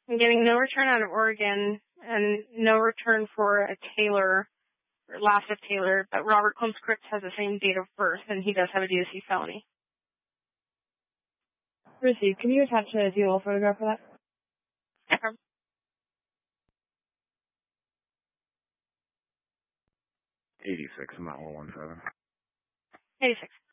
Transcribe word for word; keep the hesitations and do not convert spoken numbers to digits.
I'm getting no return out of Oregon and no return for a Taylor, or last of Taylor, but Robert Combs Cripps has the same date of birth, and he does have a D S C felony. Received. Can you attach a D O L photograph for that? Okay. eighty-six, Mount one one seven. eighty-six.